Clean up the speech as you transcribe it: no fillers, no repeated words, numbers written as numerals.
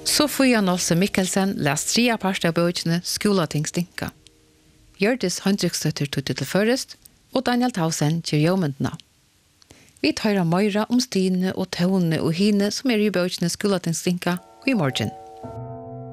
Sofia Nolse Mikkelsen lest 3 part av bøkene Skolatingsstinka. Hjørdis Hendrikstøtter tog til først, og Daniel Tausen kjør jømmentene. Vi tar møyre om Stine og Tone og hine som i bøkene Skolatingsstinka i morgen.